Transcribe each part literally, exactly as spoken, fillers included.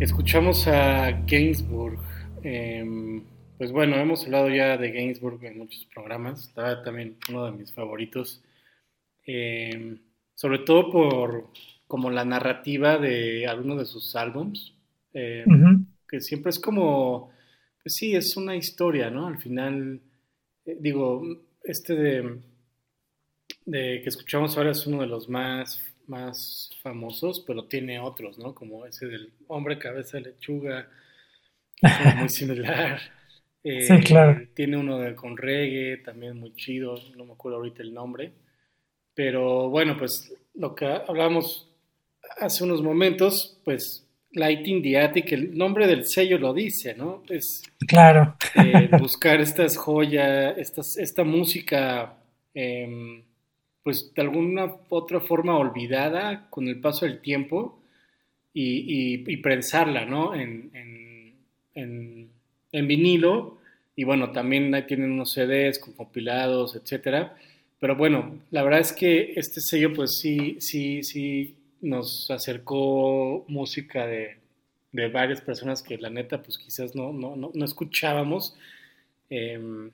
Escuchamos a Gainsbourg. Eh, pues bueno, hemos hablado ya de Gainsbourg en muchos programas. La verdad, también uno de mis favoritos. Eh, Sobre todo por como la narrativa de algunos de sus álbums. eh, Ujú. que siempre es como, pues sí, es una historia, ¿no? Al final, eh, digo, este de, de que escuchamos ahora es uno de los más, más famosos, pero tiene otros, ¿no? Como ese del hombre cabeza de lechuga, que es uno muy similar. Sí, claro. Eh, tiene uno de, con reggae, también muy chido, no me acuerdo ahorita el nombre. Pero bueno, pues lo que hablábamos hace unos momentos, pues Lighting the Attic, el nombre del sello lo dice, ¿no? Es Claro. eh, buscar estas joyas, estas, esta música, eh, pues de alguna otra forma olvidada con el paso del tiempo y, y, y prensarla, ¿no? En, en, en, en vinilo. Y bueno, también ahí tienen unos C Ds con compilados, etcétera. Pero bueno, la verdad es que este sello, pues sí, sí, sí nos acercó música de, de varias personas que la neta, pues quizás no, no, no, no escuchábamos. Eh,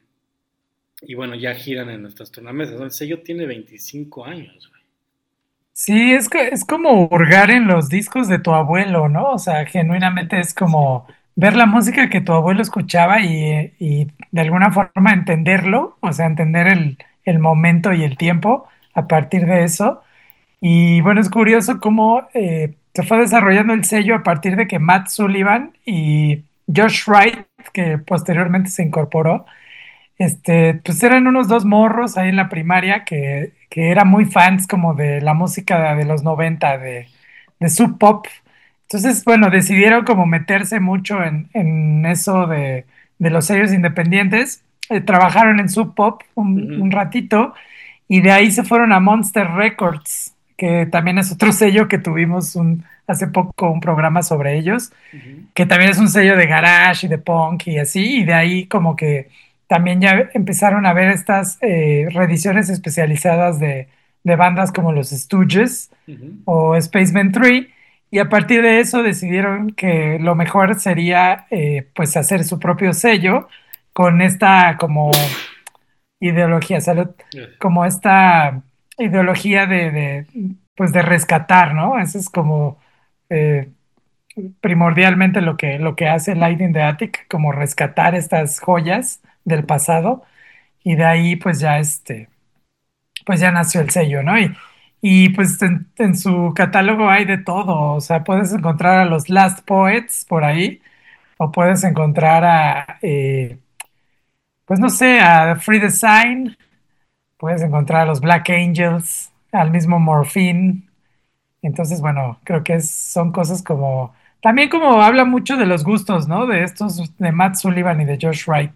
y bueno, ya giran en nuestras tornamesas, ¿no? El sello tiene veinticinco años, güey. Sí, es que es como hurgar en los discos de tu abuelo, ¿no? O sea, genuinamente es como ver la música que tu abuelo escuchaba y, y de alguna forma entenderlo, o sea, entender el, el momento y el tiempo a partir de eso. Y bueno, es curioso cómo eh, se fue desarrollando el sello a partir de que Matt Sullivan y Josh Wright, que posteriormente se incorporó, Este, pues eran unos dos morros ahí en la primaria que, que eran muy fans como de la música de los noventa de, de Sub Pop. Entonces, bueno, decidieron como meterse mucho en, en eso de, de los sellos independientes. Eh, trabajaron en Sub Pop un, Uh-huh, un ratito y de ahí se fueron a Monster Records, que también es otro sello que tuvimos un, hace poco un programa sobre ellos, uh-huh, que también es un sello de garage y de punk y así, y de ahí como que también ya empezaron a ver estas eh, reediciones especializadas de, de bandas como los Stooges uh-huh, o Spaceman tres, y a partir de eso decidieron que lo mejor sería eh, pues hacer su propio sello con esta como ideología, salud, yeah. como esta ideología de, de, pues de rescatar, ¿no? Eso es como eh, primordialmente lo que, lo que hace Light in the Attic, como rescatar estas joyas del pasado, y de ahí pues ya este, pues ya nació el sello, ¿no? Y, y pues en, en su catálogo hay de todo, o sea, puedes encontrar a los Last Poets por ahí, o puedes encontrar a, eh, pues no sé, a Free Design, puedes encontrar a los Black Angels, al mismo Morphine. Entonces, bueno, creo que es- son cosas como, también como habla mucho de los gustos, ¿no? De estos, de Matt Sullivan y de Josh Wright.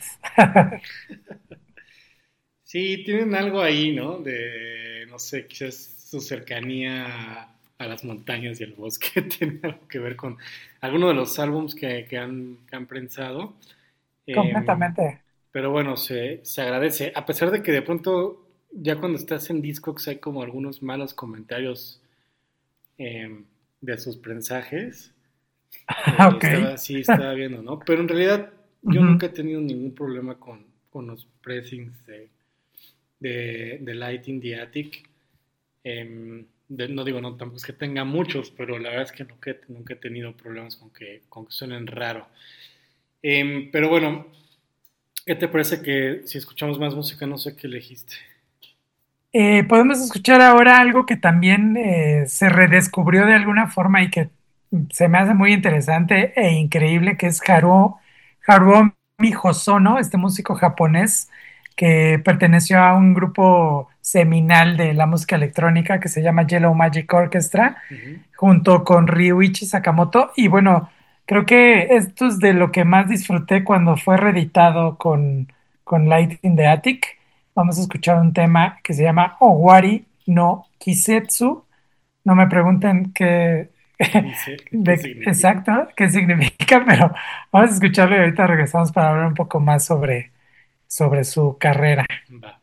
Sí, tienen algo ahí, ¿no? De, no sé, quizás su cercanía a, a las montañas y el bosque tiene algo que ver con algunos de los álbums que, que han, que han prensado. Eh, Completamente. pero bueno, se, se agradece. A pesar de que de pronto, ya cuando estás en Discogs hay como algunos malos comentarios eh, de sus prensajes. Eh, Ok. estaba, sí, estaba viendo, ¿no? Pero en realidad yo Ujú. nunca he tenido ningún problema con, con los pressings de de, de Light in the Attic. Eh, de, no digo, no, tampoco es que tenga muchos, pero la verdad es que nunca, nunca he tenido problemas con que, con que suenen raro. Eh, pero bueno, ¿qué te parece que si escuchamos más música, no sé qué elegiste? Eh, podemos escuchar ahora algo que también eh, se redescubrió de alguna forma y que se me hace muy interesante e increíble, que es Haruo, Haruo Hosono, este músico japonés que perteneció a un grupo seminal de la música electrónica que se llama Yellow Magic Orchestra, Uh -huh, junto con Ryuichi Sakamoto. Y bueno, creo que esto es de lo que más disfruté cuando fue reeditado con, con Light in the Attic. Vamos a escuchar un tema que se llama Owari no Kisetsu. No me pregunten qué, ¿qué dice? ¿Qué de, significa? exacto qué significa, pero vamos a escucharlo y ahorita regresamos para hablar un poco más sobre, sobre su carrera. Va.